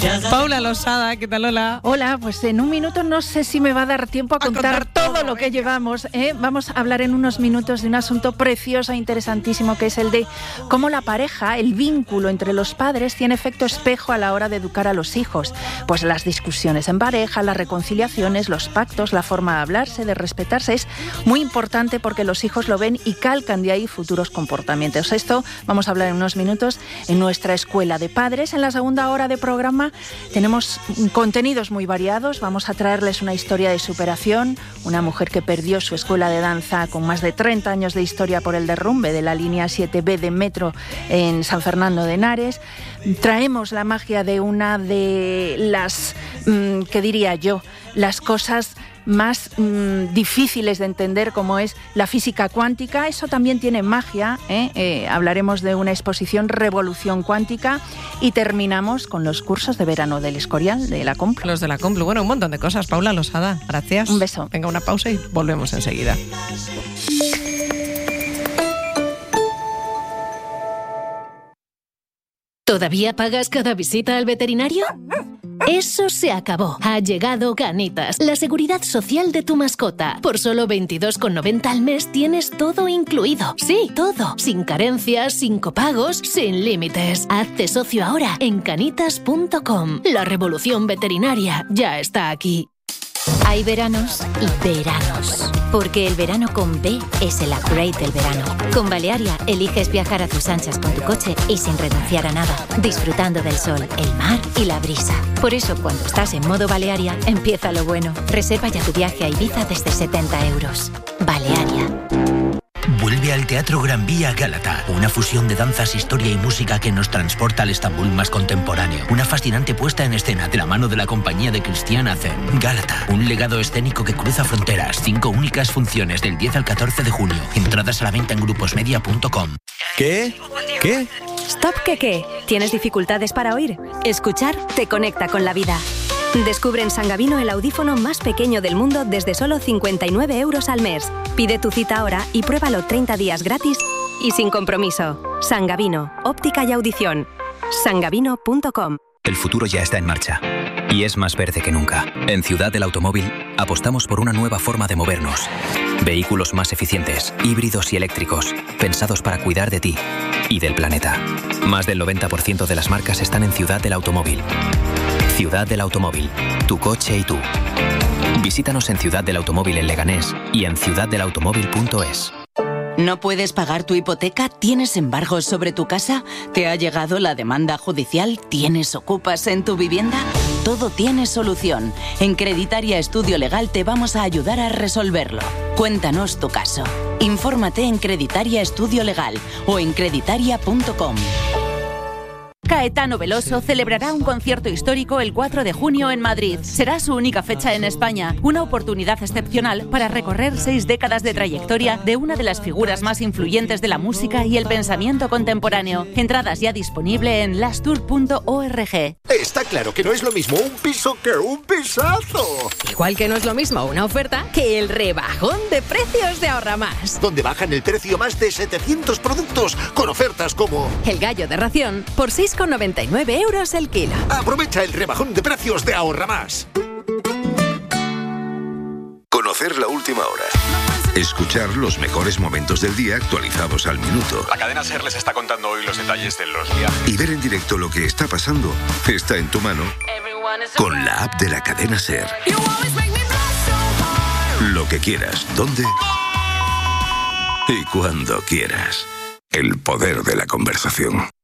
Paula Losada, ¿qué tal, Lola? Hola, pues en un minuto no sé si me va a dar tiempo a contar todo lo que llevamos. Vamos a hablar en unos minutos de un asunto precioso e interesantísimo, que es el de cómo la pareja, el vínculo entre los padres, tiene efecto espejo a la hora de educar a los hijos. Pues las discusiones en pareja, las reconciliaciones, los pactos, la forma de hablarse, de respetarse, es muy importante porque los hijos lo ven y calcan de ahí futuros comportamientos. Esto vamos a hablar en unos minutos en nuestra escuela de padres. En la segunda hora de programa tenemos contenidos muy variados. Vamos a traerles una historia de superación, una mujer que perdió su escuela de danza con más de 30 años de historia por el derrumbe de la línea 7B de metro en San Fernando de Henares. Traemos la magia de una de las, ¿qué diría yo?, las cosas más difíciles de entender, como es la física cuántica. Eso también tiene magia, hablaremos de una exposición Revolución Cuántica y terminamos con los cursos de verano del Escorial, de la Complu. Los de la Complu, bueno, un montón de cosas. Paula Losada, gracias. Un beso. Venga, una pausa y volvemos enseguida. ¿Todavía pagas cada visita al veterinario? Eso se acabó. Ha llegado Canitas, la seguridad social de tu mascota. Por solo 22,90 al mes tienes todo incluido. Sí, todo. Sin carencias, sin copagos, sin límites. Hazte socio ahora en canitas.com. La revolución veterinaria ya está aquí. Hay veranos y veranos, porque el verano con B es el upgrade del verano. Con Balearia eliges viajar a tus anchas con tu coche y sin renunciar a nada, disfrutando del sol, el mar y la brisa. Por eso, cuando estás en modo Balearia, empieza lo bueno. Reserva ya tu viaje a Ibiza desde 70 euros. Balearia. Vuelve al Teatro Gran Vía Gálata, una fusión de danzas, historia y música que nos transporta al Estambul más contemporáneo. Una fascinante puesta en escena de la mano de la compañía de Cristian Azen. Gálata, un legado escénico que cruza fronteras. 5 únicas funciones del 10 al 14 de junio. Entradas a la venta en gruposmedia.com. ¿Qué? Stop, ¿qué? ¿Tienes dificultades para oír? Escuchar te conecta con la vida. Descubre en Sangavino el audífono más pequeño del mundo desde solo 59 euros al mes. Pide tu cita ahora y pruébalo 30 días gratis y sin compromiso. Sangavino, óptica y audición. Sangavino.com. El futuro ya está en marcha y es más verde que nunca. En Ciudad del Automóvil apostamos por una nueva forma de movernos. Vehículos más eficientes, híbridos y eléctricos, pensados para cuidar de ti y del planeta. Más del 90% de las marcas están en Ciudad del Automóvil. Ciudad del Automóvil, tu coche y tú. Visítanos en Ciudad del Automóvil en Leganés y en ciudaddelautomóvil.es. ¿No puedes pagar tu hipoteca? ¿Tienes embargos sobre tu casa? ¿Te ha llegado la demanda judicial? ¿Tienes ocupas en tu vivienda? Todo tiene solución. En Creditaria Estudio Legal te vamos a ayudar a resolverlo. Cuéntanos tu caso. Infórmate en Creditaria Estudio Legal o en creditaria.com. Caetano Veloso celebrará un concierto histórico el 4 de junio en Madrid. Será su única fecha en España, una oportunidad excepcional para recorrer 6 décadas de trayectoria de una de las figuras más influyentes de la música y el pensamiento contemporáneo. Entradas ya disponible en lastour.org. Está claro que no es lo mismo un piso que un pisazo. Igual que no es lo mismo una oferta que el rebajón de precios de Ahorra Más. Donde bajan el precio más de 700 productos con ofertas como el gallo de ración por 6,99 euros el kilo. Aprovecha el rebajón de precios de Ahorra Más. Conocer la última hora. Escuchar los mejores momentos del día actualizados al minuto. La cadena SER les está contando hoy los detalles de los viajes. Y ver en directo lo que está pasando está en tu mano con la app de la cadena SER. Lo que quieras, dónde y cuando quieras. El poder de la conversación.